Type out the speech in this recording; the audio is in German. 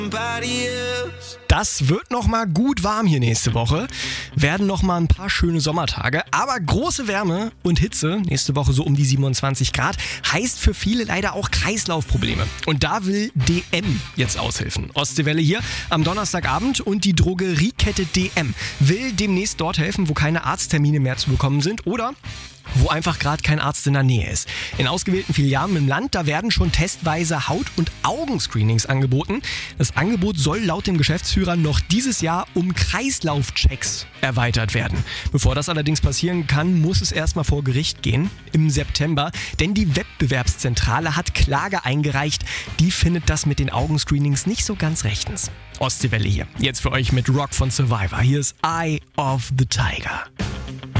Das wird nochmal gut warm hier nächste Woche. Werden nochmal ein paar schöne Sommertage. Aber große Wärme und Hitze, nächste Woche so um die 27 Grad, heißt für viele leider auch Kreislaufprobleme. Und da will DM jetzt aushelfen. Ostseewelle hier am Donnerstagabend und die Drogeriekette DM will demnächst dort helfen, wo keine Arzttermine mehr zu bekommen sind oder wo einfach gerade kein Arzt in der Nähe ist. In ausgewählten Filialen im Land, da werden schon testweise Haut- und Augenscreenings angeboten. Das Angebot soll laut dem Geschäftsführer noch dieses Jahr um Kreislaufchecks erweitert werden. Bevor das allerdings passieren kann, muss es erstmal vor Gericht gehen im September, denn die Wettbewerbszentrale hat Klage eingereicht. Die findet das mit den Augenscreenings nicht so ganz rechtens. Ostseewelle hier. Jetzt für euch mit Rock von Survivor. Hier ist Eye of the Tiger.